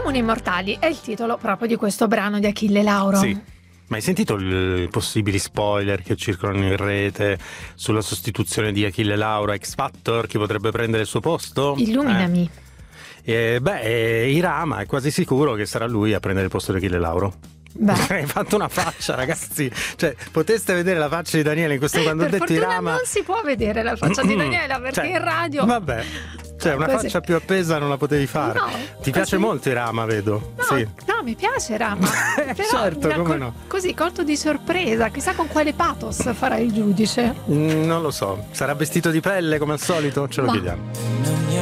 Comuni Immortali è il titolo proprio di questo brano di Achille Lauro. Sì. Ma hai sentito i possibili spoiler che circolano in rete sulla sostituzione di Achille Lauro a X Factor? Chi potrebbe prendere il suo posto? Illuminami. Irama è quasi sicuro che sarà lui a prendere il posto di Achille Lauro. Beh. Hai fatto una faccia, ragazzi. Cioè, poteste vedere la faccia di Daniele in questo quando ho detto Irama. Non si può vedere la faccia di Daniela perché in radio. Vabbè. Cioè, una così. faccia più appesa non la potevi fare. No, Ti piace molto Irama, vedo. No, Sì. no, mi piace Rama. Però Certo, come no. Così colto di sorpresa, chissà con quale pathos farà il giudice. Non lo so. Sarà vestito di pelle come al solito? Ce lo chiediamo.